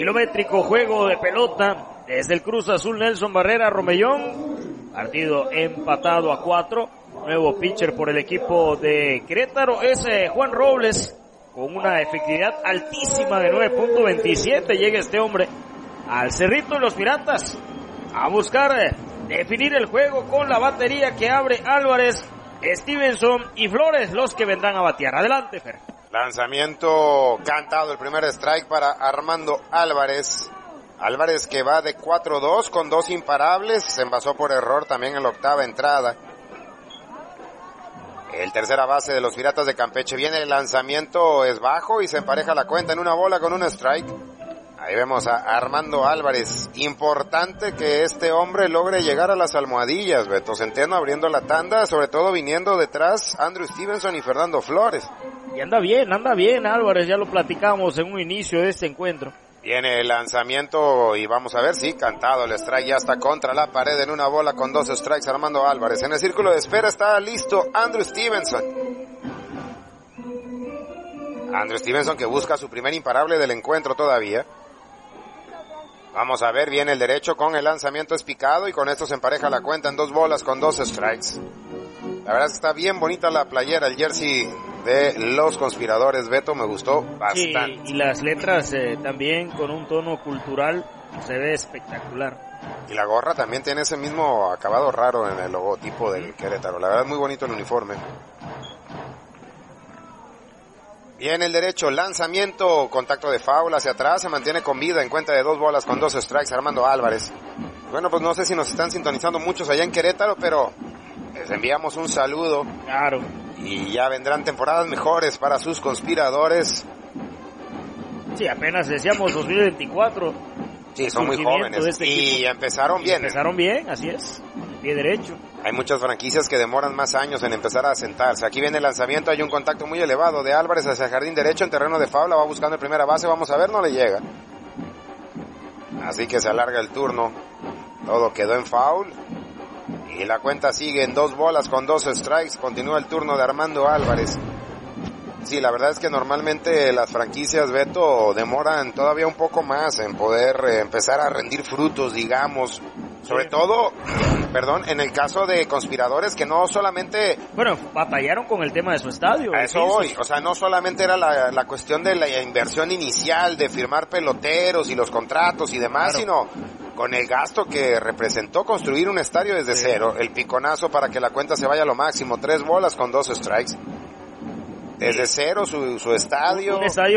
kilométrico juego de pelota desde el Cruz Azul Nelson Barrera Romellón. Partido empatado a 4. Nuevo pitcher por el equipo de Querétaro es Juan Robles, con una efectividad altísima de 9.27. Llega este hombre al Cerrito de los Piratas a buscar definir el juego con la batería que abre Álvarez, Stevenson y Flores, los que vendrán a batear. Adelante, Fer. Lanzamiento cantado, el primer strike para Armando Álvarez. Álvarez que va de 4-2 con 2 imparables, se envasó por error también en la octava entrada. El tercera base de los Piratas de Campeche, viene el lanzamiento, es bajo y se empareja la cuenta en una bola con un strike. Ahí vemos a Armando Álvarez. Importante que este hombre logre llegar a las almohadillas, Beto Centeno abriendo la tanda, sobre todo viniendo detrás Andrew Stevenson y Fernando Flores. Y anda bien Álvarez, ya lo platicamos en un inicio de este encuentro. Viene el lanzamiento y vamos a ver, sí, cantado el strike, ya está contra la pared en una bola con 2 strikes Armando Álvarez. En el círculo de espera está listo Andrew Stevenson. Andrew Stevenson que busca su primer imparable del encuentro todavía. Vamos a ver, viene el derecho con el lanzamiento es picado y con esto se empareja la cuenta en 2 bolas con 2 strikes. La verdad es que está bien bonita la playera, el jersey de los Conspiradores, Beto, me gustó bastante. Sí, y las letras también con un tono cultural, se ve espectacular. Y la gorra también tiene ese mismo acabado raro en el logotipo del Querétaro, la verdad es muy bonito el uniforme. Viene el derecho, lanzamiento, contacto de foul hacia atrás, se mantiene con vida en cuenta de 2 bolas con 2 strikes Armando Álvarez. Bueno, pues no sé si nos están sintonizando muchos allá en Querétaro, pero les enviamos un saludo. Claro. Y ya vendrán temporadas mejores para sus Conspiradores. Sí, apenas decíamos 2024. Sí, son muy jóvenes y empezaron bien. Empezaron bien, así es, pie derecho. Hay muchas franquicias que demoran más años en empezar a asentarse. Aquí viene el lanzamiento, hay un contacto muy elevado de Álvarez hacia el jardín derecho en terreno de foul, va buscando en primera base, vamos a ver, no le llega. Así que se alarga el turno, todo quedó en foul. Y la cuenta sigue en 2 bolas con 2 strikes, continúa el turno de Armando Álvarez. Sí, la verdad es que normalmente las franquicias, Beto, demoran todavía un poco más en poder empezar a rendir frutos, digamos. Sobre todo, en el caso de Conspiradores que no solamente... Bueno, batallaron con el tema de su estadio. A eso voy, o sea, no solamente era la cuestión de la inversión inicial, de firmar peloteros y los contratos y demás, claro, sino con el gasto que representó construir un estadio desde cero, el piconazo para que la cuenta se vaya a lo máximo, 3 bolas con 2 strikes. Desde cero su estadio. Un estadio